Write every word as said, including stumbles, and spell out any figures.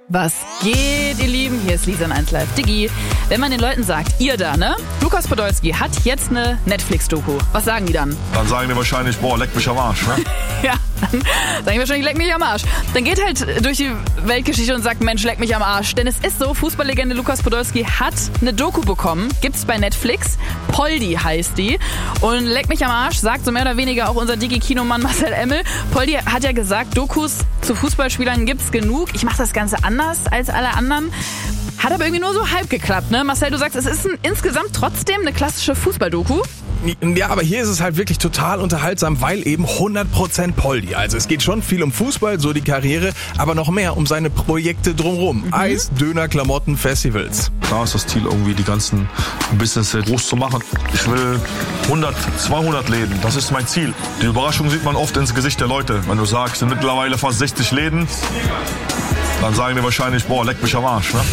Was geht, ihr Lieben? Hier ist Lisa in eins Live. Diggi, wenn man den Leuten sagt, ihr da, ne? Lukas Podolski hat jetzt eine Netflix-Doku. Was sagen die dann? Dann sagen die wahrscheinlich, boah, leck mich am Arsch, ne? Ja, dann sagen die wahrscheinlich, leck mich am Arsch. Dann geht halt durch die Weltgeschichte und sagt, Mensch, leck mich am Arsch. Denn es ist so, Fußballlegende Lukas Podolski hat eine Doku bekommen. Gibt's bei Netflix. Poldi heißt die. Und leck mich am Arsch sagt so mehr oder weniger auch unser Digi-Kinomann Marcel Emmel. Poldi hat ja gesagt, Dokus zu Fußballspielern gibt's genug. Ich mache das Ganze anders als alle anderen. Hat aber irgendwie nur so halb geklappt, ne? Marcel, du sagst, es ist ein, insgesamt trotzdem eine klassische Fußballdoku. Ja, aber hier ist es halt wirklich total unterhaltsam, weil eben hundert Prozent Poldi. Also es geht schon viel um Fußball, so die Karriere, aber noch mehr um seine Projekte drumherum. Mhm. Eis, Döner, Klamotten, Festivals. Da ist das Ziel, irgendwie die ganzen Business groß zu machen. Ich will hundert, zweihundert Läden, das ist mein Ziel. Die Überraschung sieht man oft ins Gesicht der Leute. Wenn du sagst, es sind mittlerweile fast sechzig Läden, dann sagen die wahrscheinlich, boah, leck mich am Arsch, ne?